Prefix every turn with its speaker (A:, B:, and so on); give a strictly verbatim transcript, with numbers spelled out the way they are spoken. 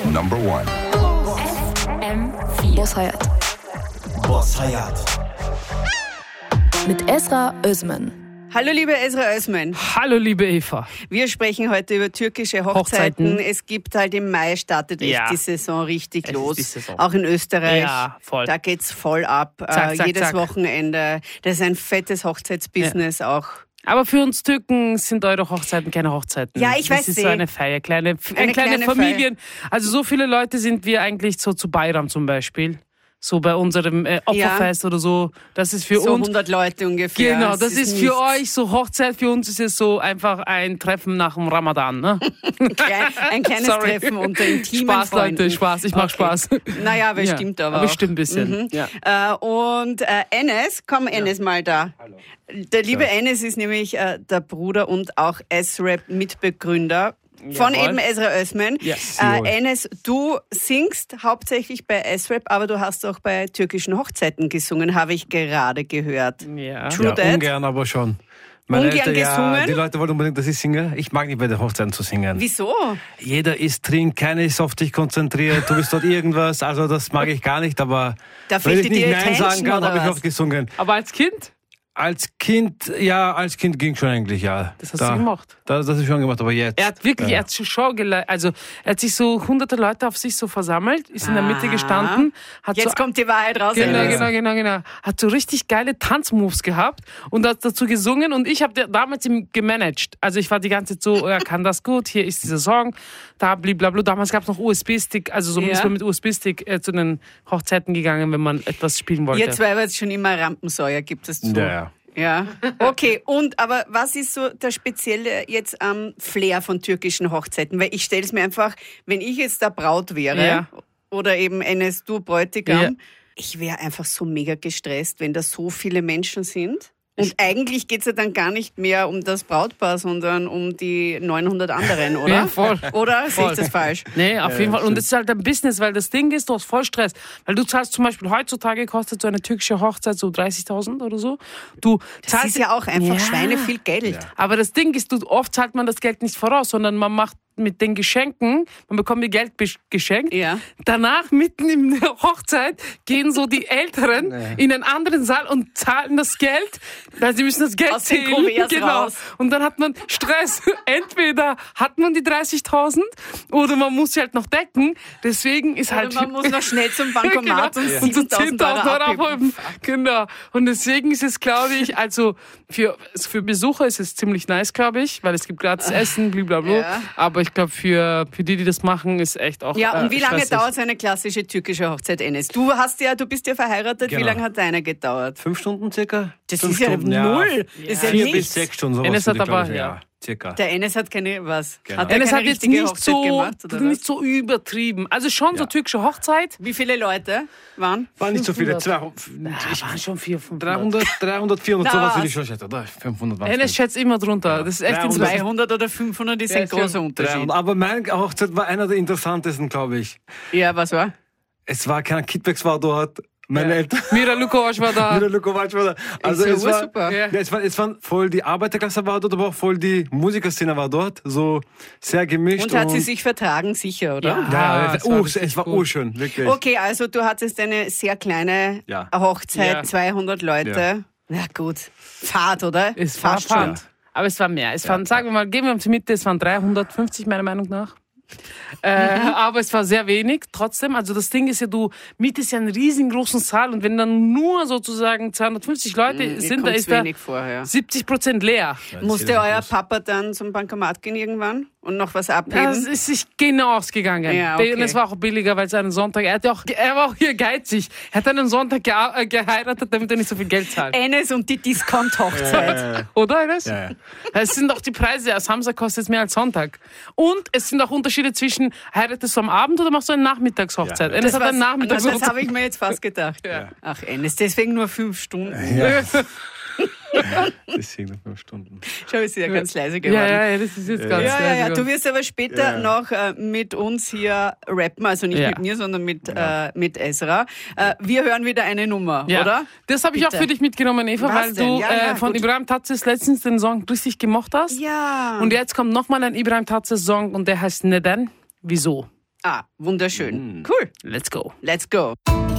A: number one.
B: F M vier.
C: Boss Hayat.
D: Boss Hayat.
C: Mit Esra Özmen.
E: Hallo liebe Esra Özmen.
F: Hallo liebe Eva.
E: Wir sprechen heute über türkische Hochzeiten.
F: Hochzeiten.
E: Es gibt halt im Mai startet echt
F: Ja.
E: die Saison richtig
F: Es
E: los.
F: ist die Saison.
E: Auch in Österreich.
F: Ja, voll.
E: Da geht's voll ab.
F: Zack,
E: äh,
F: zack,
E: jedes
F: zack.
E: Wochenende. Das ist ein fettes Hochzeitsbusiness auch.
F: Aber für uns Türken sind eure Hochzeiten keine Hochzeiten.
E: Ja, ich
F: das
E: weiß
F: ist
E: eh.
F: so eine Feier, kleine,
E: Eine
F: eine kleine,
E: kleine
F: Familien. Also so viele Leute sind wir eigentlich so zu Bayram zum Beispiel. So bei unserem äh, Opferfest oder so. Das ist für
E: So
F: uns.
E: hundert Leute ungefähr.
F: Genau,
E: Es
F: das ist für
E: nichts.
F: euch so Hochzeit, für uns ist es so einfach ein Treffen nach dem Ramadan, ne?
E: Klein, ein kleines
F: Sorry.
E: Treffen unter intimen
F: Spaß,
E: Freunden.
F: Leute, Spaß, ich mach
E: Okay.
F: Spaß.
E: Naja, aber
F: Ja,
E: stimmt aber
F: aber
E: auch.
F: stimmt ein bisschen.
E: Mhm.
F: Ja.
E: Äh, und äh, Enes, komm Enes mal da. Hallo. Der liebe Enes ist nämlich äh, der Bruder und auch S-Rap-Mitbegründer von
F: Jawohl.
E: eben Esra Özmen.
F: Yes.
E: Äh, Enes, du singst hauptsächlich bei S-Rap, aber du hast auch bei türkischen Hochzeiten gesungen, habe ich gerade gehört.
F: Ja.
E: True
G: Ja,
E: that?
G: ungern, aber schon. Meine
E: Ungern
G: Eltern,
E: gesungen?
G: Ja, die Leute wollten unbedingt, dass ich singe. Ich mag nicht bei den Hochzeiten zu singen.
E: Wieso?
G: Jeder isst, trinkt, keiner ist auf dich konzentriert, du bist dort irgendwas. Also das mag ich gar nicht, aber
E: Da
G: wenn
E: fehlt
G: ich
E: dir
G: nicht
E: die
G: Nein
E: Attention,
G: sagen kann,
E: oder
G: habe ich
E: was?
G: oft gesungen.
F: Aber als Kind?
G: Als Kind, ja, als Kind ging schon eigentlich, ja.
F: Das hast
G: da,
F: du gemacht?
G: Das, das habe ich schon gemacht, aber jetzt.
F: Er hat wirklich,
G: ja.
F: er hat schon Show geleitet. Also, er hat sich so hunderte Leute auf sich so versammelt, ist in der Mitte
E: Ah.
F: gestanden, hat
E: Jetzt
F: so,
E: kommt die Wahrheit raus.
F: genau,
E: Enes.
F: genau, genau, genau, hat so richtig geile Tanzmoves gehabt und hat dazu gesungen und ich habe damals ihm gemanagt. Also, ich war die ganze Zeit so, er kann das gut, hier ist dieser Song, da blablabla. Damals gab es noch U S B-Stick, also so
E: Ja.
F: ist man mit U S B-Stick äh, zu den Hochzeiten gegangen, wenn man etwas spielen wollte.
E: Ihr zwei wart schon immer Rampensäuer, gibt es zu.
G: Ja, ja.
E: Ja, okay. Und aber was ist so der spezielle jetzt am Flair von türkischen Hochzeiten? Weil ich stelle es mir einfach, wenn ich jetzt der Braut wäre
F: Ja.
E: oder eben Enes, du Bräutigam,
F: Ja.
E: ich wäre einfach so mega gestresst, wenn da so viele Menschen sind. Und eigentlich geht es ja dann gar nicht mehr um das Brautpaar, sondern um die neunhundert anderen, oder?
F: Ja, voll.
E: Oder sehe
F: Voll.
E: ich das falsch?
F: Nee, auf jeden Fall. Und das ist halt ein Business, weil das Ding ist, du hast voll Stress. Weil du zahlst zum Beispiel, heutzutage kostet so eine türkische Hochzeit so dreißigtausend oder so. Du
E: Das
F: zahlst
E: ist ja auch einfach
F: Ja.
E: Schweine viel Geld.
F: Aber das Ding ist, du, oft zahlt man das Geld nicht voraus, sondern man macht mit den Geschenken, man bekommt ihr Geld besch- geschenkt.
E: Ja.
F: Danach, mitten in der Hochzeit, gehen so die Älteren in einen anderen Saal und zahlen das Geld, weil sie müssen das Geld
E: Aus den
F: zählen.
E: Kuverts
F: Genau.
E: raus.
F: Und dann hat man Stress. Entweder hat man die dreißigtausend oder man muss sie halt noch decken. Deswegen ist halt...
E: Oder man muss noch schnell zum Bankomat
F: genau.
E: und
F: und so
E: siebentausend Euro
F: zehntausend Euro
E: abheben.
F: abheben. Genau. Und deswegen ist es, glaube ich, also für, für Besucher ist es ziemlich nice, glaube ich, weil es gibt gratis Essen, blablabla.
E: Ja.
F: Aber ich glaube, für, für die, die das machen, ist echt auch
E: Ja, und
F: äh,
E: wie lange
F: stressig.
E: dauert so eine klassische türkische Hochzeit, Enes? Du hast ja, du bist ja verheiratet. Wie
G: Genau.
E: lange hat deine gedauert?
G: Fünf Stunden circa?
E: Das
G: Fünf
E: ist ja
G: Stunden,
E: null. Das ist ja
G: Vier
E: nichts.
G: bis sechs Stunden, sowas.
F: Eines hat
G: würde ich, glaub
F: aber-
G: ich,
F: ja.
G: circa.
E: Der Enes hat keine, was?
G: Genau.
E: Hat er
F: Und es
E: keine
F: hat jetzt
E: richtige
F: nicht
E: Hochzeit
F: so,
E: gemacht, oder
F: nicht
E: was?
F: so übertrieben. Also schon so
G: Ja.
F: türkische Hochzeit.
E: Wie viele Leute waren?
G: Waren nicht so viele.
F: fünfhundert.
G: zweihundert,
F: Ich war schon vier, fünfhundert.
G: dreihundert, dreihundert, vierhundert,
E: Na,
G: sowas
E: was?
G: würde ich schon schätzen. Oder fünfhundert waren es
F: Eines
G: nicht.
F: schätzt immer drunter. Das ist echt
G: dreihundert.
F: interessant.
E: zweihundert oder fünfhundert ist
F: Ja,
E: ein
F: ist ja
E: großer Unterschied.
G: dreihundert. Aber meine Hochzeit war einer der interessantesten, glaube ich.
E: Ja, was war?
G: Es war kein Kidbacks war dort. Meine Eltern.
F: Mira Lukovac war da.
G: Mira Lukovac war da. Also
E: Ist ja
G: es war,
E: ursuper.
G: ja, es war, es war voll die Arbeiterklasse war dort, aber auch voll die Musikerszene war dort. So sehr gemischt.
E: Und hat sie sich vertragen, sicher, oder?
F: Ja.
G: Ja,
F: Ah,
G: es
F: es
G: war,
F: war
G: ur-
F: richtig
G: es war
F: gut.
G: urschön, wirklich.
E: Okay, also du hattest eine sehr kleine
G: Ja.
E: Hochzeit,
F: Ja.
E: zweihundert Leute.
G: Ja.
E: Na gut, Fahrt, oder?
F: Es war
E: Fast schon.
F: Fahrt. Aber es war mehr. Es waren, sagen wir mal, gehen wir uns Mitte, es waren dreihundertfünfzig meiner Meinung nach. Äh, aber es war sehr wenig trotzdem. Also das Ding ist ja, du mietest ja einen riesengroßen Saal und wenn dann nur sozusagen zweihundertfünfzig Leute
E: Mir
F: sind, da
E: kommt's
F: ist da
E: wenig vor, ja.
F: siebzig Prozent leer.
E: Musste euer Papa dann zum Bankomat gehen irgendwann und noch was abheben?
F: Ja, es ist sich genau ausgegangen.
E: Ja, okay.
F: Und es war auch billiger, weil es einen Sonntag, er, hat ja auch, er war auch hier geizig. Er hat einen Sonntag ge äh, geheiratet, damit er nicht so viel Geld zahlt.
E: Enes und die Discount-Hochzeit.
F: Oder, Ines?
G: Ja, ja.
F: Es sind auch die Preise. Samstag kostet es mehr als Sonntag. Und es sind auch Unterschiede zwischen, heiratest du am Abend oder machst du eine Nachmittagshochzeit?
G: Ja.
F: Enes
E: Das,
F: hat
E: war's-
F: eine
E: das,
F: Nachmittagshochzeit.
E: das habe ich mir jetzt fast gedacht.
F: Ja.
E: Ach, Enes, deswegen nur fünf Stunden.
G: Ja. Deswegen nur fünf Stunden.
E: Schau, ist ja ganz leise
F: Ja,
E: geworden.
F: ja, ja, das ist jetzt ganz
E: Ja, ja, ja.
F: leise
E: Du wirst aber später
G: Ja.
E: noch äh, mit uns hier rappen, also nicht
F: Ja.
E: mit mir, sondern mit, äh, mit Esra. Äh, wir hören wieder eine Nummer,
F: Ja.
E: oder?
F: Das habe ich auch
E: Bitte.
F: für dich mitgenommen, Eva,
E: Was
F: weil
E: denn?
F: du
E: Ja, ja,
F: äh, von
E: gut.
F: Ibrahim Tatzes letztens den Song richtig gemocht hast.
E: Ja.
F: Und jetzt kommt nochmal ein Ibrahim Tatzes Song und der heißt Neden. Wieso?
E: Ah, wunderschön. Cool.
F: Let's go.
E: Let's go.